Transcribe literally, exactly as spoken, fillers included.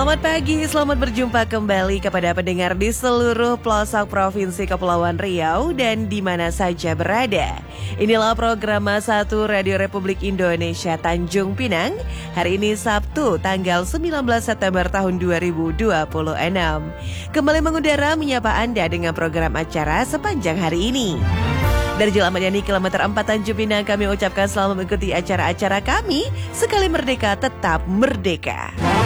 Selamat pagi, selamat berjumpa kembali kepada pendengar di seluruh pelosok Provinsi Kepulauan Riau dan di mana saja berada. Inilah program satu Radio Republik Indonesia Tanjung Pinang. Hari ini Sabtu, tanggal sembilan belas September tahun dua ribu dua puluh enam. Kembali mengudara menyapa Anda dengan program acara sepanjang hari ini. Dari Jalan Ahmad Yani kilometer empat Tanjung Pinang, kami ucapkan selamat mengikuti acara-acara kami. Sekali merdeka, tetap merdeka.